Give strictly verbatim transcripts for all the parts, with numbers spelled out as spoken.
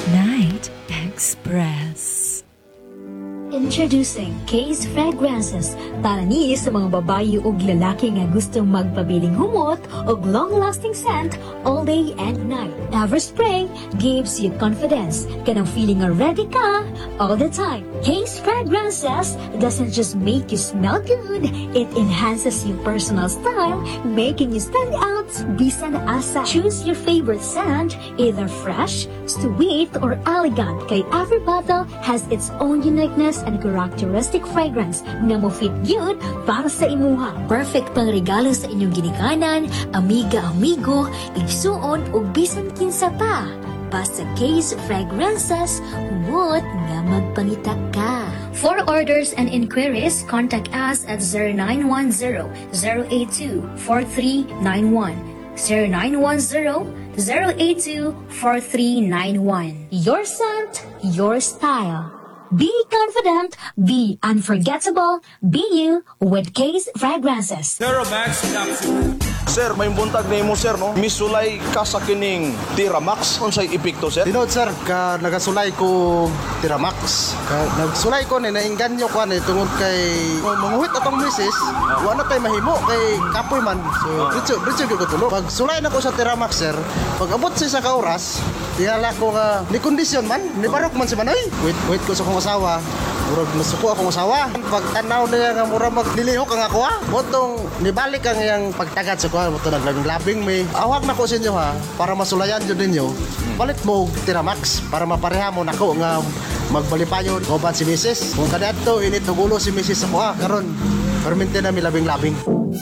Night Express. Introducing Case Fragrances para ni sa mga babae ug lalaki nga gustong magpabiling humot ug long-lasting scent all day and night. Every spring gives you confidence. Kanang feeling nga ready ka all the time. Case Fragrances doesn't just make you smell good, it enhances your personal style, making you stand out bisan asa. Choose your favorite scent, either fresh, sweet, or elegant, kay every bottle has its own uniqueness and characteristic fragrance nga mo fit yun para sa imuha. Perfect pang regalo sa inyong ginikanan, amiga-amigo, igsuon o bisan kinsa pa. Basta Case Fragrances, humot nga magpangita ka. For orders and inquiries, contact us at zero nine one zero, zero eight two, four three nine one. zero nine one zero, zero eight two, four three nine one. Your scent, your style. Be confident, be unforgettable, be you with Case Fragrances. Max Capsule. Sir, may buntag na mo sir, no? Misulay ka sa kining Tiramax. Unsay epekto, sir? Tinod sir, ka nagasulay ko Tiramax. Ka nagsulay ko ni nainganyo ko ni tungod kay oh, manguhit atong misis, wala tay mahimo kay kapoy man. So, diretso diretso ko tulog. Pag sulay na ko sa Tiramax sir, pag abot siya sa ka oras, tiyala ko nga ni kondisyon man, ni barok man si Manoy. Wait, wait ko sa akong asawa. Murag nasuko akong asawa. Pag tanaw niya nga murag maglilihok ang ako ha. Motong nibalik ang iyang pagtagat sa kuha. Motong naglabing-labing may. Awag na ko sa inyo ha. Para masulayan dyan ninyo. Balit mo Tiramax. Para mapareha mo nako nga magbalipayon. Koban si misis. Kung kada ito, init ulo si misis ako ha. Karon, permente na may labing-labing.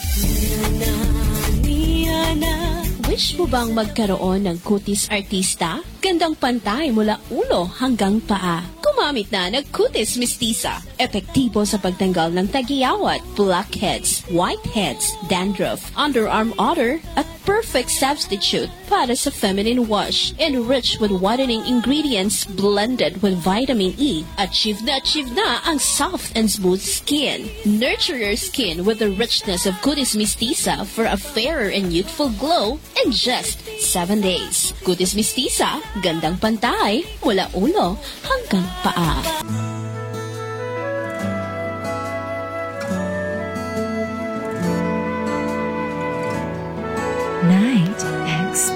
Wish mo bang magkaroon ng kutis artista? Gandang pantay mula ulo hanggang paa. Gumamit na ng Kutis Mistisa. Epektibo sa pagtanggal ng tagiyawat, blackheads, whiteheads, dandruff, underarm odor, at perfect substitute para sa feminine wash. Enriched with whitening ingredients blended with vitamin E. Achieve na achieve na ang soft and smooth skin. Nurture your skin with the richness of Kutis Mistisa for a fairer and youthful glow in just seven days. Kutis Mistisa, gandang pantay, mula ulo hanggang paa.